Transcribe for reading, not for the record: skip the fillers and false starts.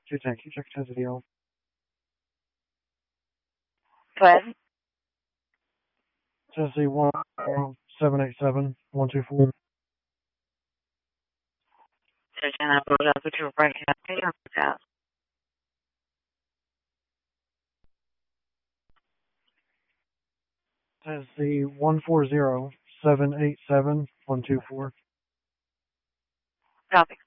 210, check Tennessee. Go ahead. Tennessee 10787-124. Searching that road up to a break. Out. Tennessee 140-787-124. Copy.